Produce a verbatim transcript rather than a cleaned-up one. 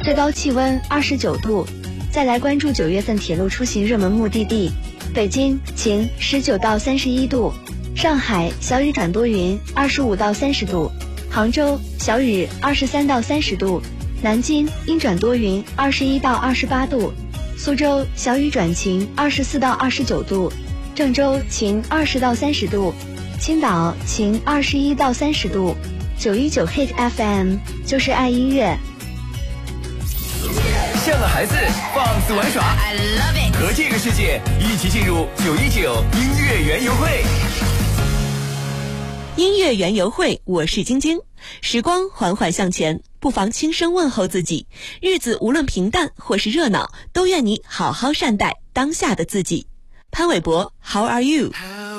最高气温二十九度。再来关注九月份铁路出行热门目的地：北京晴，十九到三十一度；上海小雨转多云，二十五到三十度；杭州小雨，二十三到三十度；南京阴转多云，二十一到二十八度；苏州小雨转晴，二十四到二十九度；郑州晴，二十到三十度；青岛晴，二十一到三十度。九一九 Hit F M 就是爱音乐。 像个孩子放肆玩耍， I love it， 和这个世界一起进入九一九音乐园游会。 音乐园游会，我是晶晶。时光缓缓向前，不妨轻声问候自己，日子无论平淡或是热闹，都愿你好好善待当下的自己。潘玮柏 How are you？